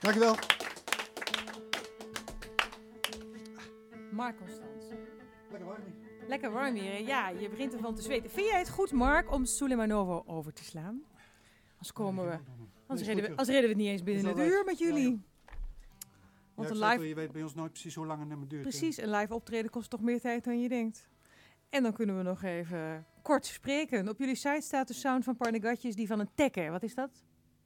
Dankjewel. Mark Constans. Lekker warm. Lekker warm hier, hè? Ja, je begint ervan te zweten. Vind jij het goed, Mark, om Suleimanovo over te slaan? Anders reden we het niet eens binnen het uur met jullie. Want Je weet bij ons nooit precies hoe lang het nummer duurt. Precies, een live optreden kost toch meer tijd dan je denkt. En dan kunnen we nog even kort spreken. Op jullie site staat de sound van Parnegatje die van een tekker. Wat is dat?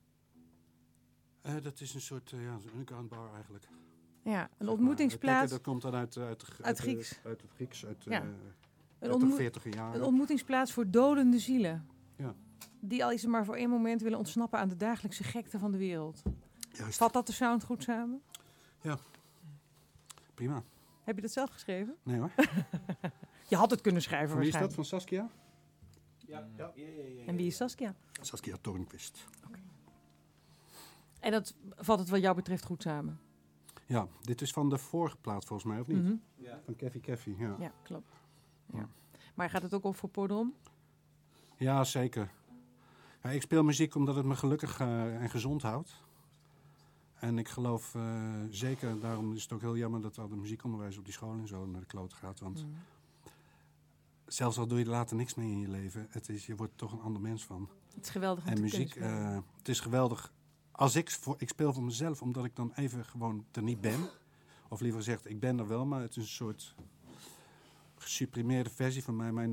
Dat is een soort underground bar eigenlijk. Ja, een ontmoetingsplaats. Dat komt dan uit het Grieks. Uit het Grieks, uit Ja. de 40e jaren. Een ontmoetingsplaats voor dolende zielen. Ja. Die al is er maar voor één moment willen ontsnappen aan de dagelijkse gekte van de wereld. Juist. Vat dat de sound goed samen? Ja. Prima. Heb je dat zelf geschreven? Nee hoor. Je had het kunnen schrijven Van wie is dat? waarschijnlijk. Van Saskia? Ja. En wie is Saskia? Saskia Tornquist. En dat vat het wat jou betreft goed samen? Ja, dit is van de vorige plaat volgens mij, of niet? Mhm. Ja. Van Keffy, ja. Ja, klopt. Ja. Maar gaat het ook op voor Podrom? Ja, zeker. Ja, ik speel muziek omdat het me gelukkig en gezond houdt. En ik geloof zeker, daarom is het ook heel jammer dat al de muziekonderwijs op die school en zo naar de kloot gaat. Want zelfs al doe je er later niks mee in je leven, je wordt er toch een ander mens van. Het is geweldig om En te muziek, kunnen spelen. het is geweldig. Als ik speel voor mezelf, omdat ik dan even gewoon er niet ben. Of liever gezegd, ik ben er wel, maar het is een soort gesuprimeerde versie van mij.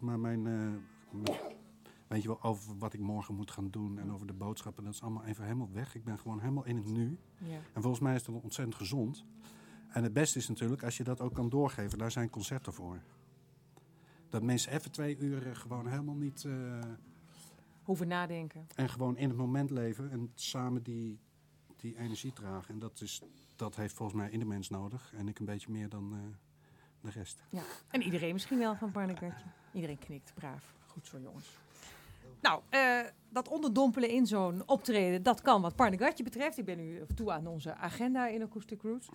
Weet je wel, over wat ik morgen moet gaan doen en over de boodschappen. Dat is allemaal even helemaal weg. Ik ben gewoon helemaal in het nu. Ja. En volgens mij is dat ontzettend gezond. En het beste is natuurlijk als je dat ook kan doorgeven. Daar zijn concerten voor. Dat mensen even 2 uur gewoon helemaal niet... Hoeven nadenken. En gewoon in het moment leven en samen die energie dragen. En dat heeft volgens mij ieder mens nodig. En ik een beetje meer dan de rest. Ja. En iedereen misschien wel van Parnegatje. Iedereen knikt, braaf. Goed zo, jongens. Nou, dat onderdompelen in zo'n optreden, dat kan wat Parnegatje betreft. Ik ben nu toe aan onze agenda in Acoustic Roots.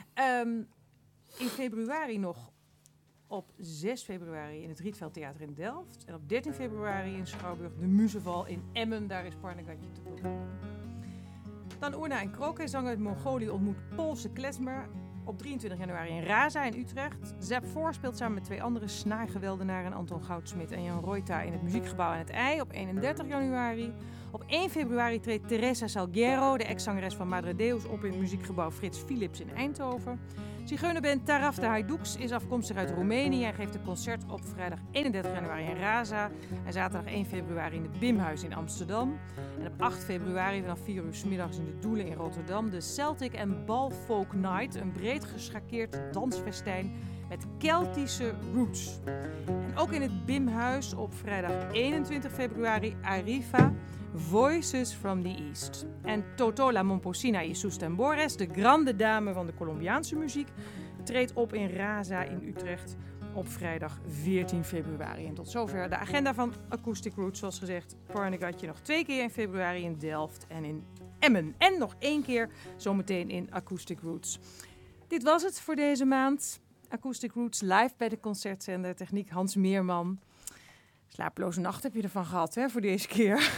In februari nog, op 6 februari in het Rietveld Theater in Delft. En op 13 februari in Schouwburg de Muzeval in Emmen. Daar is Parnegatje te bewonderen. Dan Oerna en Kroke, zanger uit Mongolië, ontmoet Poolse klezmer op 23 januari in Raza in Utrecht. Zep Voor speelt samen met 2 andere snaargeweldenaren, Anton Goudsmit en Jan Reuta, in het Muziekgebouw aan het IJ op 31 januari. Op 1 februari treedt Teresa Salguero, de ex-zangeres van Madre Deus, op in het Muziekgebouw Frits Philips in Eindhoven. Zigeunerband Taraf de Hajdouks is afkomstig uit Roemenië en geeft een concert op vrijdag 31 januari in Raza en zaterdag 1 februari in het Bimhuis in Amsterdam. En op 8 februari vanaf 4 uur 's middags in de Doelen in Rotterdam de Celtic and Bal Folk Night, een breed geschakeerd dansfestijn met Keltische roots. En ook in het Bimhuis op vrijdag 21 februari Arifa, Voices from the East. En Totola Momposina y sus tambores, de grande dame van de Colombiaanse muziek, treedt op in Raza in Utrecht op vrijdag 14 februari. En tot zover de agenda van Acoustic Roots. Zoals gezegd, Parnegatje nog 2 keer in februari in Delft en in Emmen. En nog 1 keer zometeen in Acoustic Roots. Dit was het voor deze maand. Acoustic Roots live bij de concertzender. Techniek Hans Meerman. Slapeloze nacht heb je ervan gehad, hè, voor deze keer.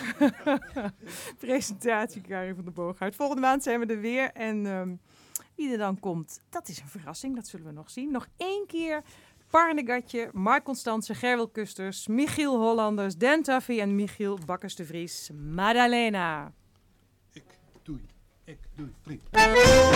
Presentatie, Karin van der Boogaard. Volgende maand zijn we er weer. En wie er dan komt, dat is een verrassing. Dat zullen we nog zien. Nog 1 keer Parnegatje, Mark Constance, Gerwel Kusters, Michiel Hollanders, Dan Tuffy en Michiel Bakkers de Vries. Madalena. Ik doei, vriend.